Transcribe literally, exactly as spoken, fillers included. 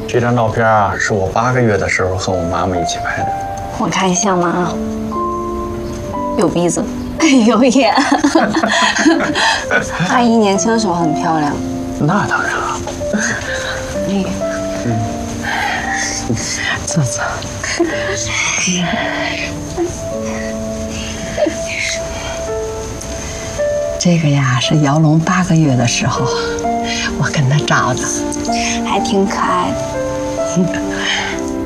这张照片啊，是我八个月的时候和我妈妈一起拍的。 我看像吗？啊，有鼻子，有眼。阿姨年轻的时候很漂亮。 那当然了。 哎， 嗯， 坐坐。这个呀是姚龙八个月的时候，我跟他照的， 还挺可爱的。